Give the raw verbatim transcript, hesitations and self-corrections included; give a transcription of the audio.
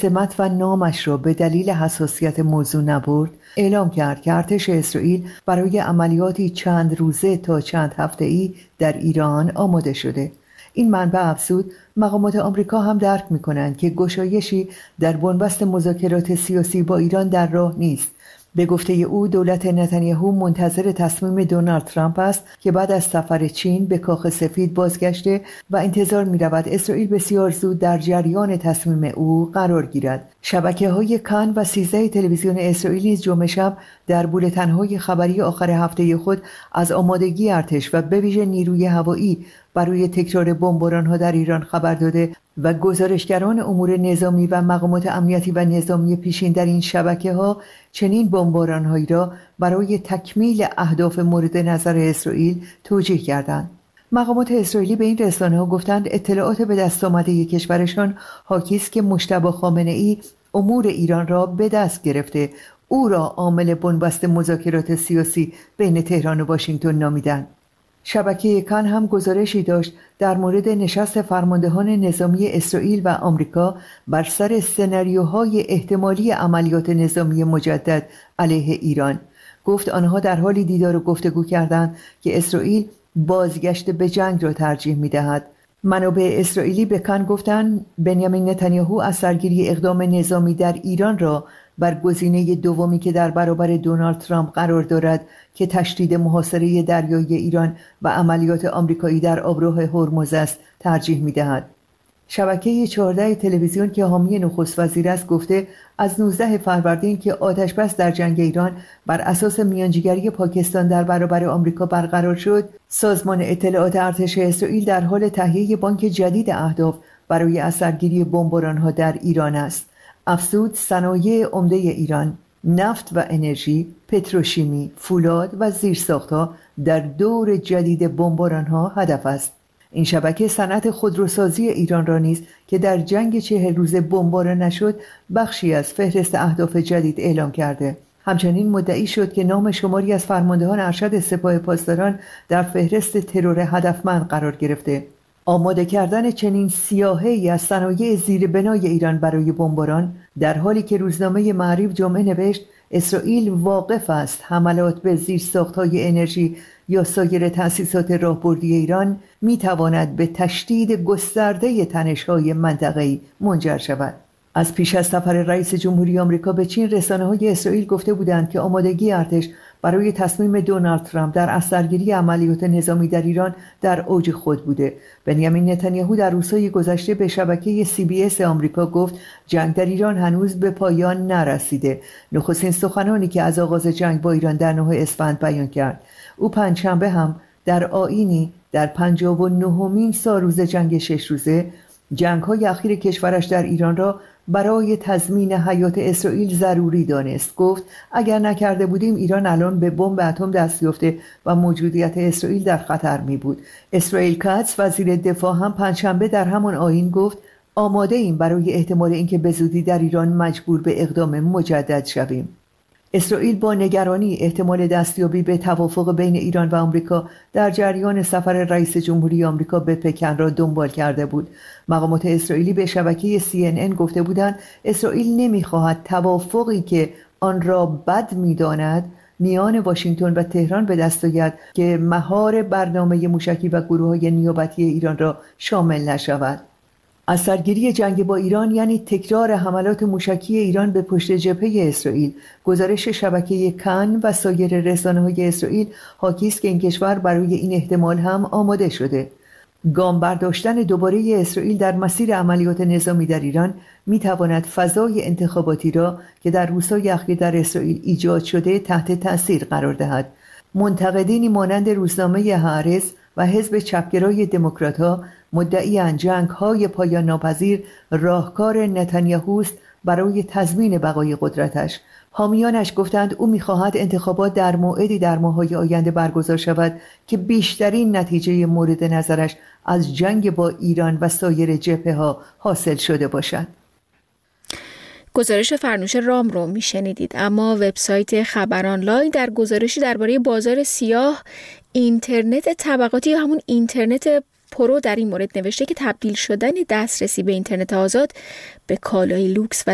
سمت و نامش را به دلیل حساسیت موضوع نبرد، اعلام کرد که ارتش اسرائیل برای عملیاتی چند روزه تا چند هفته‌ای در ایران آماده شده. این منبع افزود مقامات آمریکا هم درک می‌کنند که گشایشی در بنبست مذاکرات سیاسی با ایران در راه نیست. به گفته او دولت نتانیاهو منتظر تصمیم دونالد ترامپ است که بعد از سفر چین به کاخ سفید بازگشته و انتظار می‌رود اسرائیل بسیار زود در جریان تصمیم او قرار گیرد. شبکه‌های کان و سیزده تلویزیون اسرائیل نیز جمعه شب در بولتن‌های خبری آخر هفته خود از آمادگی ارتش و به ویژه نیروی هوایی برای تکرار بمباران‌ها در ایران خبر داده و گزارشگران امور نظامی و مقامات امنیتی و نظامی پیشین در این شبکه‌ها چنین بمباران‌هایی را برای تکمیل اهداف مورد نظر اسرائیل توجیه کردند. مقامات اسرائیلی به این رسانه‌ها گفتند اطلاعات به دست آمده کشورشان حاکی است که مجتبی خامنه‌ای امور ایران را به دست گرفته، او را عامل بنبست مذاکرات سیاسی بین تهران و واشنگتن نامیدند. شبکه کان هم گزارشی داشت در مورد نشست فرماندهان نظامی اسرائیل و آمریکا بر سر سناریوهای احتمالی عملیات نظامی مجدد علیه ایران. گفت آنها در حالی دیدار و گفتگو کردند که اسرائیل بازگشت به جنگ را ترجیح می‌دهد. منابع اسرائیلی به کان گفتند بنیامین نتانیاهو از سرگیری اقدام نظامی در ایران را بر گزینه دومی که در برابر دونالد ترامپ قرار دارد که تشدید محاصره دریایی ایران و عملیات آمریکایی در آبراه هرمز است ترجیح می‌دهد. شبکه چهارده تلویزیون که حامی نخست وزیر است گفته از نوزده فروردین که آتشبس در جنگ ایران بر اساس میانجیگری پاکستان در برابر آمریکا برقرار شد، سازمان اطلاعات ارتش اسرائیل در حال تهیه بانک جدید اهداف برای اثرگیری بمباران‌ها در ایران است. افزود صنایع عمده ایران، نفت و انرژی، پتروشیمی، فولاد و زیرساخت‌ها در دور جدید بمباران‌ها هدف است. این شبکه صنعت خودروسازی ایران را نیز که در جنگ چهل روزه بمباران نشد بخشی از فهرست اهداف جدید اعلام کرده. همچنین مدعی شد که نام شماری از فرماندهان ارشد سپاه پاسداران در فهرست ترور هدفمند قرار گرفته. آماده کردن چنین سیاهی از صنایع زیر بنای ایران برای بمباران در حالی که روزنامه معریف جمعه نوشت اسرائیل واقف است حملات به زیرساخت‌های انرژی یا سایر تأسیسات راهبردی ایران می‌تواند به تشدید گسترده تنش‌های منطقه‌ای منجر شود. از پیش از سفر رئیس جمهوری آمریکا به چین رسانه‌های اسرائیل گفته بودند که آمادگی ارتش برای تصمیم دونالد ترامپ در اثرگیری عملیات نظامی در ایران در اوج خود بوده. بنیامین نتانیاهو در روزهای گذشته به شبکه سی بی اس آمریکا گفت جنگ در ایران هنوز به پایان نرسیده. نخستین سخنانی که از آغاز جنگ با ایران در نه اسفند بیان کرد. او پنجشنبه هم در آیینی در پنجاه و نهمین سالروز جنگ شش روزه جنگ‌های اخیر کشورش در ایران را برای تضمین حیات اسرائیل ضروری دانست. گفت اگر نکرده بودیم ایران الان به بمب اتم دست یافته و موجودیت اسرائیل در خطر می بود. اسرائیل کاتس وزیر دفاع هم پنجشنبه در همان آیین گفت آماده ایم برای احتمال اینکه به زودی در ایران مجبور به اقدام مجدد شویم. اسرائیل با نگرانی احتمال دستیابی به توافق بین ایران و آمریکا در جریان سفر رئیس جمهوری آمریکا به پکن را دنبال کرده بود. مقامات اسرائیلی به شبکه سی ان ان گفته بودند اسرائیل نمی‌خواهد توافقی که آن را بد می‌داند میان واشنگتن و تهران به دست آید که مهار برنامه موشکی و گروه‌های نیابتی ایران را شامل نشود. اثرگیری جنگ با ایران یعنی تکرار حملات موشکی ایران به پشت جبهه اسرائیل. گزارش شبکه کان و سایر رسانه‌های اسرائیل حاکی است که این کشور برای این احتمال هم آماده شده. گام برداشتن دوباره اسرائیل در مسیر عملیات نظامی در ایران می‌تواند فضای انتخاباتی را که در روزهای اخیر در اسرائیل ایجاد شده تحت تأثیر قرار دهد. منتقدینی مانند روزنامه هآرتز و حزب چپگرای دموکرات‌ها مدعی‌اند جنگ‌های پایان ناپذیر راهکار نتانیاهوست برای تضمین بقای قدرتش. حامیانش گفتند او می‌خواهد انتخابات در موعدی در ماه‌های آینده برگزار شود که بیشترین نتیجه مورد نظرش از جنگ با ایران و سایر جبهه‌ها حاصل شده باشد. گزارش فرنوش رام رو میشنیدید. اما وبسایت خبر آنلاین در گزارشی درباره بازار سیاه اینترنت طبقاتی یا همون اینترنت پرو در این مورد نوشته که تبدیل شدن دسترسی به اینترنت آزاد به کالای لوکس و